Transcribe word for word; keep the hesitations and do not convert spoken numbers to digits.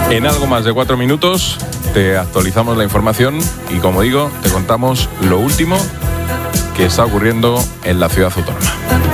En algo más de cuatro minutos te actualizamos la información y, como digo, te contamos lo último que está ocurriendo en la ciudad autónoma.